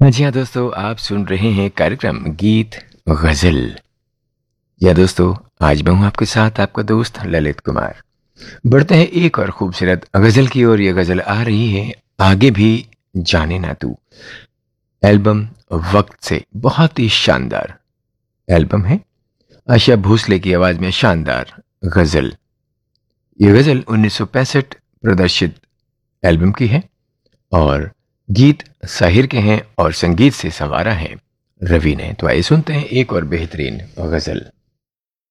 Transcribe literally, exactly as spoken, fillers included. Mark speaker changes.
Speaker 1: हाँ जी हाँ दोस्तों, आप सुन रहे हैं कार्यक्रम गीत गजल। या दोस्तों, आज मैं हूँ आपके साथ आपका दोस्त ललित कुमार। बढ़ते हैं एक और खूबसूरत गजल की ओर। ये गजल आ रही है आगे भी जाने ना तू। एल्बम वक्त से बहुत ही शानदार एल्बम है। आशा भोसले की आवाज में शानदार गजल। ये गजल उन्नीस सौ पैंसठ प्रदर्शित एल्बम की है और गीत साहिर के हैं और संगीत से संवारा है रवि ने। तो आइए सुनते हैं एक और बेहतरीन गजल।